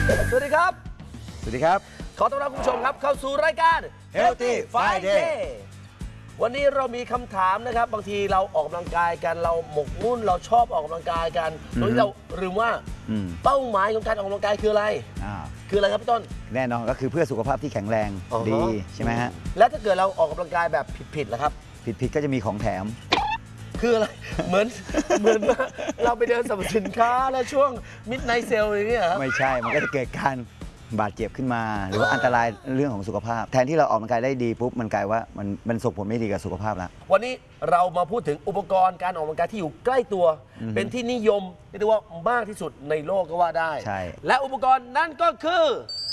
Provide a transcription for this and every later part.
สวัสดีครับสวัสดีครับขอต้อนรับคุณผู้ชมครับเข้าสู่รายการ Healthy Friday วันนี้เรามีคำถามนะครับบางทีเราออกกำลังกายกันเราหมกมุ่นเราชอบออกกำลังกายกันโดยที่เราลืมว่าเป้าหมายของการออกกำลังกายคืออะไรคืออะไรครับพี่ต้นแน่นอนก็คือเพื่อสุขภาพที่แข็งแรงดีใช่ไหมฮะแล้วถ้าเกิดเราออกกำลังกายแบบผิดๆล่ะครับผิดก็จะมีของแถมคืออะไรเหมือนว่าเราไปเดินสรรพสินค้าแล้วช่วงมิดไนท์เซลอย่างเงี้ยครับไม่ใช่มันก็จะเกิดการบาดเจ็บขึ้นมาหรือว่าอันตรายเรื่องของสุขภาพแทนที่เราออกกำลังกายได้ดีปุ๊บมันกลายว่ามันส่งผลไม่ดีกับสุขภาพแล้ววันนี้เรามาพูดถึงอุปกรณ์การออกกำลังกายที่อยู่ใกล้ตัวเป็นที่นิยมเรียกได้ว่ามากที่สุดในโลกก็ว่าได้ใช่และอุปกรณ์นั่นก็คือ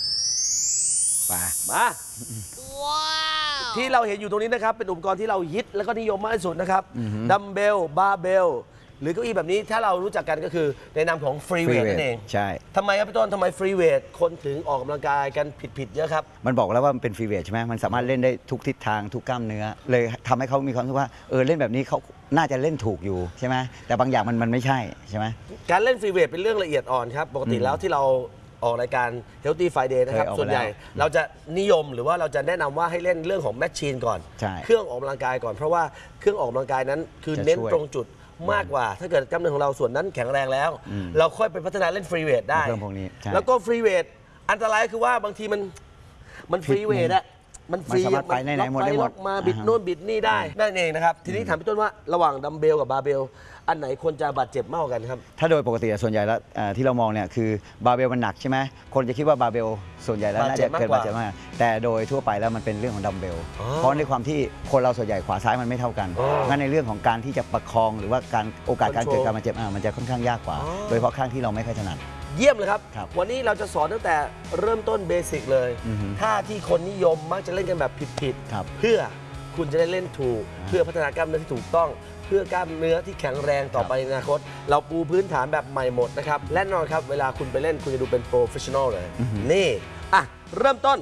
มาที่เราเห็นอยู่ตรงนี้นะครับเป็นอุปกรณ์ที่เราฮิตแล้วก็นิยมมากที่สุดนะครับดัมเบลบาร์เบลหรือเก้าอี้แบบนี้ถ้าเรารู้จักกันก็คือในนามของฟรีเวทนั่นเองใช่ทำไมครับพี่ต้นทำไมฟรีเวทคนถึงออกกำลังกายกันผิดเยอะครับมันบอกแล้วว่ามันเป็นฟรีเวทใช่ไหมมันสามารถเล่นได้ทุกทิศทางทุกกล้ามเนื้อเลยทำให้เขามีความรู้สึกว่าเล่นแบบนี้เขาน่าจะเล่นถูกอยู่ใช่ไหมแต่บางอย่างมันไม่ใช่ใช่ไหมการเล่นฟรีเวทเป็นเรื่องละเอียดอ่อนครับปกติแล้วที่เราออกรายการ Healthy Friday นะครับส่วนใหญ่เราจะนิยมหรือว่าเราจะแนะนำว่าให้เล่นเรื่องของแมชชีนก่อนเครื่องออกกำลังกายก่อนเพราะว่าเครื่องออกกำลังกายนั้นคือเน้นตรงจุดมากกว่าถ้าเกิดกล้ามเนื้อของเราส่วนนั้นแข็งแรงแล้วเราค่อยไปพัฒนาเล่นฟรีเวทได้แล้วก็ฟรีเวทอันตรายคือว่าบางทีมันฟรีเวทอะมันฟรีล็อกไปล็อกมาบิดโน่นบิดนี่ได้นั่นเองนะครับทีนี้ถามพี่ต้นว่าระหว่างดัมเบลกับบาร์เบลอันไหนคนจะบาดเจ็บมากกว่ากันครับถ้าโดยปกติส่วนใหญ่แล้วที่เรามองเนี่ยคือบาร์เบลมันหนักใช่ไหมคนจะคิดว่าบาร์เบลส่วนใหญ่แล้วน่าจะเกิดบาดเจ็บมากแต่โดยทั่วไปแล้วมันเป็นเรื่องของดัมเบลเพราะในความที่คนเราส่วนใหญ่ขวาซ้ายมันไม่เท่ากันงั้นในเรื่องของการที่จะประคองหรือว่าการโอกาสการเกิดการบาดเจ็บมันจะค่อนข้างยากกว่าโดยเฉพาะข้างที่เราไม่ค่อยถนัดเยี่ยมเลยครับวันนี้เราจะสอนตั้งแต่เริ่มต้นเบสิกเลยท่าที่คนนิยมมักจะเล่นกันแบบผิดเพื่อคุณจะได้เล่นถูกเพื่อพัฒนากล้ามเนื้อที่ถูกต้องเพื่อกล้ามเนื้อที่แข็งแรงต่อไปในอนาคตเราปูพื้นฐานแบบใหม่หมดนะครับและแน่นอนครับเวลาคุณไปเล่นคุณจะดูเป็นโปรเฟชชั่นอลเลยนี่เริ่มต้น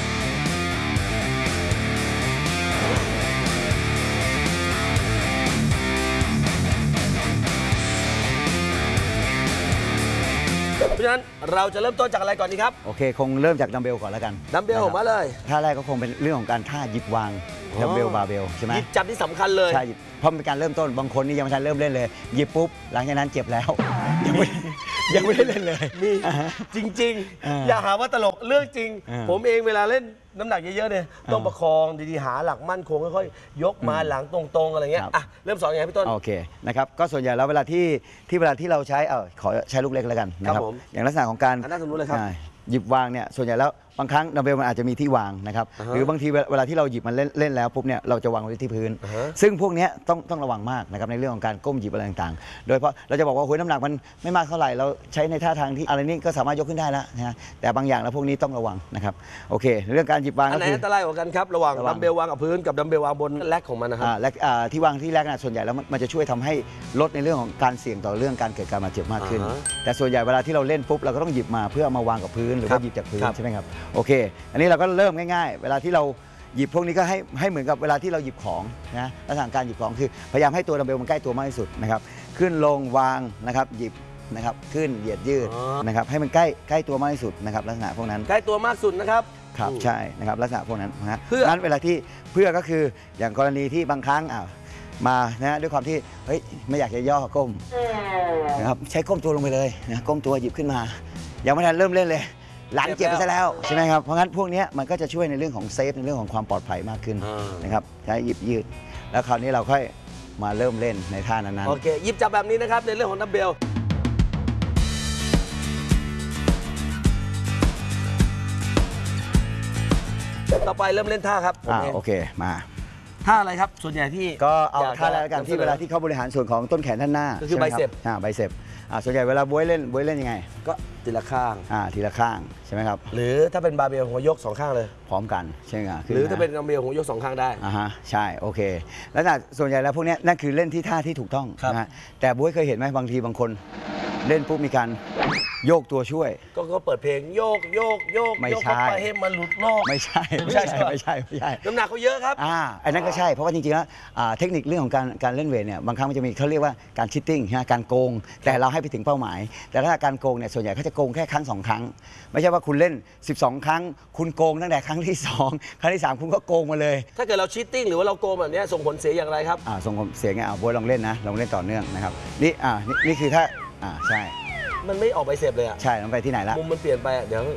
เพราะฉะนั้นเราจะเริ่มต้นจากอะไรก่อนดีครับโอเคคงเริ่มจากดัมเบลก่อนแล้วกันดัมเบลมาเลยท่าแรกก็คงเป็นเรื่องของการท่าหยิบวางดัมเบลบาร์เบลใช่ไหมหยิบจับที่สำคัญเลยใช่เพราะเป็นการเริ่มต้นบางคนนี่ยังไม่ทันเริ่มเล่นเลยหยิบปุ๊บหลังจากนั้นเจ็บแล้วยังไม่ได้เล่นเลยมีจริงๆอย่าหาว่าตลกเรื่องจริงผมเองเวลาเล่นน้ำหนักเยอะๆเนี่ยต้องประคองดีๆหาหลักมั่นคงค่อยๆยกมาหลังตรงๆอะไรเงี้ยเริ่มสอนยังไงพี่ต้นโอเคนะครับก็ส่วนใหญ่แล้วเวลาที่เราใช้ขอใช้ลูกเล็กแล้วกันนะครับอย่างลักษณะของการน่าสนใจเลยครับหยิบวางเนี่ยส่วนใหญ่แล้วบางครั้งดัมเบลมันอาจจะมีที่วางนะครับหรือบางทีเวลาที่เราหยิบมันเล่นแล้วปุ๊บเนี่ยเราจะวางไว้ที่พื้นซึ่งพวกนี้ต้องระวังมากนะครับในเรื่องของการก้มหยิบอะไรต่างๆโดยเพราะเราจะบอกว่าน้ำหนักมันไม่มากเท่าไหร่เราใช้ในท่าทางที่อะไรนี้ก็สามารถยกขึ้นได้แล้วนะแต่บางอย่างแล้วพวกนี้ต้องระวังนะครับโอเคเรื่องการหยิบวางอันไหนอันตรายกว่ากันครับระหว่างดัมเบลวางกับพื้นกับดัมเบลวางบนแรกของมันนะครับและที่วางที่แรกนะส่วนใหญ่แล้วมันจะช่วยทำให้ลดในเรื่องของการเสี่ยงต่อเรื่องการเกิดการบาดเจ็บมากขึ้นแต่ส่วนใหญ่เวลาที่เราเล่นปุ๊บเราก็ต้องหยิบมาเพื่อมาวางกับพื้นหรือว่าหยิบจากพื้นใช่ไหมครับโอเคอันนี้เราก็เริ่มง่ายๆเวลาที่เราหยิบพวกนี้ก็ให้เหมือนกับเวลาที่เราหยิบของนะลักษณะการหยิบของคือพยายามให้ตัวดัมเบลมันใกล้ตัวมากที่สุดนะครับขึ้นลงวางนะครับหยิบนะครับขึ้นเหยียดยืดนะครับให้มันใกล้ตัวมากที่สุดนะครับลักษณะพวกนั้นใกล้ตัวมากสุดนะครับครับใช่นะครับลักษณะพวกนั้นนะเพื่อนั้นเวลาที่เพื่อก็คืออย่างกรณีที่บางครั้งมานะด้วยความที่เฮ้ยไม่อยากจะย่อก้มนะครับใช้ก้มตัวลงไปเลยนะก้มตัวหยิบขึ้นมายังไม่ทันเริ่มเล่นเลยหลังเจ็บไปซะแล้วใช่ไหมครับเพราะงั้นพวกนี้มันก็จะช่วยในเรื่องของเซฟในเรื่องของความปลอดภัยมากขึ้นนะครับใช้หยิบยืดแล้วคราวนี้เราค่อยมาเริ่มเล่นในท่านั้นโอเคหยิบจับแบบนี้นะครับในเรื่องของดัมเบลต่อไปเริ่มเล่นท่าครับโอเคมาท่าอะไรครับส่วนใหญ่ที่ก็เอาท่าแรกกันที่เวลาที่เขาบริหารส่วนของต้นแขนท่านหน้าก็คือไบเซปไบเซปส่วนใหญ่เวลาบ๊วยเล่นยังไงก็ทีละข้างทีละข้างใช่ไหมครับหรือถ้าเป็นบาร์เบลหัวยก2ข้างเลยพร้อมกันใช่ไหมหรือถ้าเป็นดัมเบลหัวยก2ข้างได้ใช่โอเคแล้วส่วนใหญ่แล้วพวกนี้นั่นคือเล่นที่ท่าที่ถูกต้องนะแต่บ๊วยเคยเห็นไหมบางทีบางคนเล่นปุ๊บมีการโยกตัวช่วยก็เปิดเพลงโยกโยกโยกไม่โยกใช่เข้าไปให้มันหลุดโลกไม่ใช่ไม่ใช่ใช่ปะไม่ใช่ไม่ใช่น้ำหนักเขาเยอะครับอันนั้นก็ใช่เพราะว่าจริงๆแล้วเทคนิคเรื่องของการเล่นเวทเนี่ยบางครั้งมันจะมีเขาเรียกว่าการชิตติ้งการโกง แต่เราให้ไปถึงเป้าหมาย แต่ถ้าการโกงเนี่ยส่วนใหญ่เขาจะโกงแค่ครั้ง2 ครั้ง ไม่ใช่ว่าคุณเล่น 12 ครั้ง คุณโกงตั้งแต่ครั้งที่ 2 ครั้งที่ 3 คุณก็โกงมาเลยถ้าเกิดเราชีตติ้งหรือว่าเราโกงแบบเนี้ยส่งผลเสียอย่างไรครับส่งผมเสียงไงบวยลองเล่นนะลองเล่นต่อเนื่องนะครับนี่คือถ้าใช่มันไม่ออกใบเสพเลยอะใช่ลองไปที่ไหนละมุมมันเปลี่ยนไปอะเดี๋ยว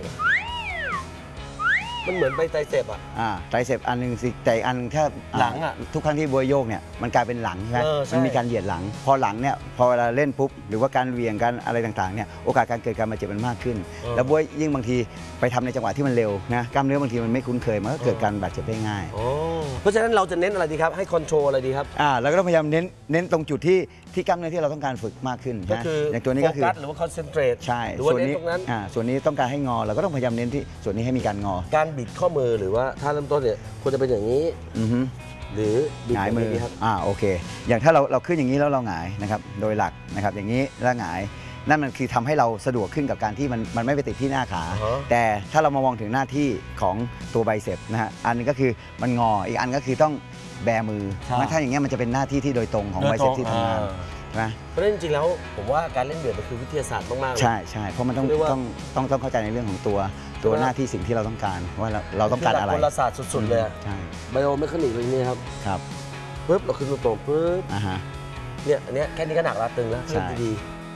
มันเหมือนใบไตรเสพอะไตรเสพอันหนึ่งสิแต่อีกอันถ้าหลังอะทุกครั้งที่บวยโยกเนี่ยมันกลายเป็นหลังใช่ไหมใช่มันมีการเหยียดหลัง พอหลังเนี่ยพอเวลาเล่นปุ๊บหรือว่าการเหวี่ยงการอะไรต่างๆเนี่ยโอกาสการเกิดการบาดเจ็บมันมากขึ้น แล้วบวยยิ่งบางทีไปทำในจังหวะที่มันเร็วนะกล้ามเนื้อบางทีมันไม่คุ้นเคยมันก็เกิดการบาดเจ็บได้ง่ายเพราะฉะนั้นเราจะเน้นอะไรดีครับ ให้คอนโทรลอะไรดีครับเราก็ต้องพยายามเน้นตรงจุดที่กล้ามเนื้อที่เราต้องการฝึกมากขึ้นก็นะคืออย่างตัวนี้ก็คือโฟกัสหรือว่าคอนเซนเทรตใช่หรือว่าส่วนเน้นนี้ตรงนั้นส่วนนี้ต้องการให้งอเราก็ต้องพยายามเน้นที่ส่วนนี้ให้มีการงอการบิดข้อมือหรือว่าท่าเริ่มต้นเนี่ยควรจะเป็นอย่างนี้อือฮึหรือบิดหงายมือแบบนี้ครับโอเค อย่างถ้าเราขึ้นอย่างนี้แล้วเราหงายนะครับ โดยหลักนะครับ อย่างนี้แล้วหงาย นั่นมันคือทำให้เราสะดวกขึ้นกับการที่มันไม่ไปติดที่หน้าขา แต่ถ้าเรามามองถึงหน้าที่ของตัวไบเซปนะฮะ อันนึงก็คือมันงอ อีกอันก็คือต้องแบมืองั้นถ้าอย่างเงี้ยมันจะเป็นหน้าที่ที่โดยตรงของไบเซปที่ทำงานนะเพราะฉะนั้นจริงๆแล้วผมว่าการเล่นเวทมันคือวิทยาศาสตร์มากๆเลยใช่เพราะมันต้องเรียกว่าต้องเข้าใจในเรื่องของตัวหน้าที่สิ่งที่เราต้องการว่าเราต้องการอะไรคืหลักกลศาสตร์สุดๆเลยใช่ไบโอเมคานิกเลยนี่ครับครับปึ๊บเราขึ้นตรงๆปึ๊บฮะเนี่ยอันเนี้ยแค่นี้ก็หนักละตึงแล้วใช่เล่นดี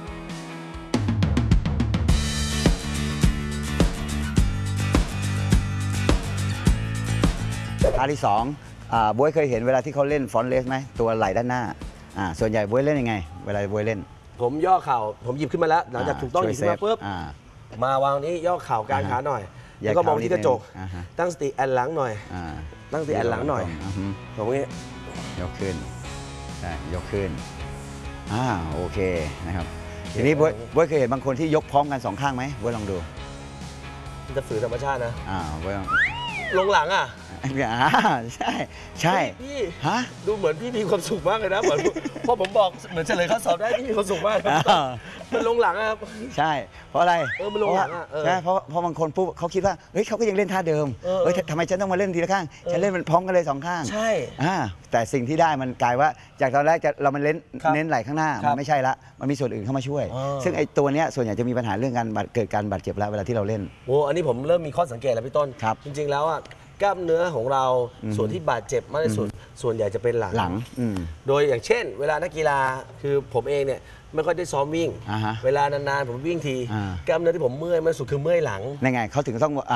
ท่าที่2บ๊วยเคยเห็นเวลาที่เขาเล่นฟอนต์เลสไหมตัวไหล่ด้านหน้าส่วนใหญ่บ๊วยเล่นยังไง เวลาบ๊วยเล่นผมย่อเข่าผมหยิบขึ้นมาแล้วหลังจากถูกต้องหช่วยิบขึ้นมาปุ๊บ มาวางนี้ย่อเข่ากลางขาหน่อยแยกแล้วก็มองที่กระจกเข่านิดนึงอ่าฮะตั้งสติแอนหลังหน่อย ตั้งสติแอนหลังหน่อยฮึตรงนี้ยกขึ้นใช่ยกขึ้นโอเคนะครับทีนี้บ๊วยเคยเห็นบางคนที่ยกพร้อมกัน2 ข้างไหมบ๊วยลองดูมันจะฝืนธรรมชาตินะบ๊วยลองลงหลังอ่ะใช่พี่ฮะดูเหมือนพี่มีความสุขมากเลยนะเหมือนพอผมบอกเหมือนเฉลยข้อสอบได้พี่มีความสุขมากครับมันลงหลังอะครับใช่เพราะอะไรมันลงหลังอะใช่เพราะบางคนปุ๊บเขาคิดว่าเฮ้ยเขาก็ยังเล่นท่าเดิมทำไมฉันต้องมาเล่นทีละข้างฉันเล่นมันพร้อมกันเลย2 ข้างใช่แต่สิ่งที่ได้มันกลายว่าจากตอนแรกเรามันเน้นไหล่ข้างหน้าครัมับนไม่ใช่ละมันมีส่วนอื่นเข้ามาช่วย ซึ่งไอ้ตัวเนี้ยส่วนใหญ่จะมีปัญหาเรื่องเกิดการบาดเจ็บแล้วเวลาที่เราเล่นโอ้อันนี้ผมเริ่มมีข้อสังเกตแล้วพี่ต้นครับจริงๆแล้วอ่ะกล้ามเนื้อของเราส่วนที่บาดเจ็บมากที่สุดส่วนใหญ่จะเป็นหลัง โดยอย่างเช่น เวลานักกีฬาคือผมเองเนี่ยไม่ค่อยได้ซ้อมวิ่ง เวลานานๆผมวิ่งทีกล้ามเนื้อที่ผมเมื่อยมากที่สุดคือเมื่อยหลังนั่นไงเขาถึงต้อง